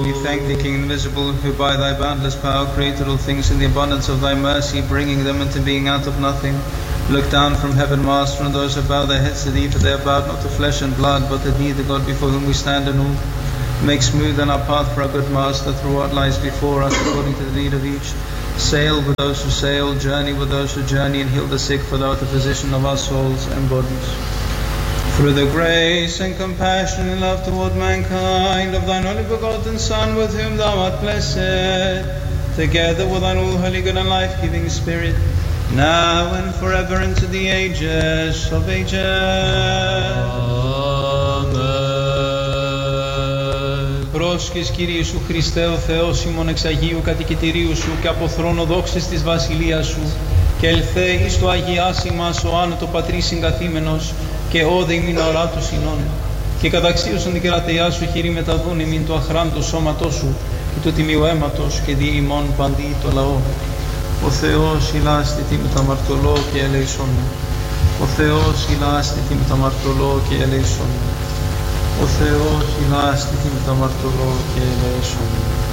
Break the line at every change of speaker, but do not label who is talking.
We thank thee, King invisible, who by thy boundless power created all things in the abundance of thy mercy, bringing them into being out of nothing. Look down from heaven, Master, on those who bow their heads to thee, for they are bowed not to flesh and blood, but to thee, the God before whom we stand and all. Make smooth on our path for our good Master, through what lies before us, according to the need of each. Sail with those who sail, journey with those who journey, and heal the sick, for thou art the physician of our souls and bodies. Through the grace and compassion and love toward mankind of thine only begotten Son, with whom thou art blessed, together with thine all holy, good and life-giving Spirit, now and forever into the ages of ages. Amen. Πρόσχες Κύριε Ιησού Χριστέ, ο Θεός ημών εξ Αγίου κατοικητηρίου σου και από θρόνο δόξης της βασιλείας σου, και ελθέ εις το αγιάσιμας ο άνω το πατρί συγκαθήμενος, και όδε ημίν οράτους συνών, και καταξίωσον την κερατειά σου χειρή μεταδούν ημίν το αχράντο σώματό σου, και του τιμίου αίματος, και δι' ημών παντί το λαό. Ο Θεός ηλάστη τι μεταμαρτωλό και ελεησόν. Ο Θεός ηλάστη τι μεταμαρτωλό και ελεησόν. Ο Θεός ηλάστη τι μεταμαρτωλό και ελεησόν.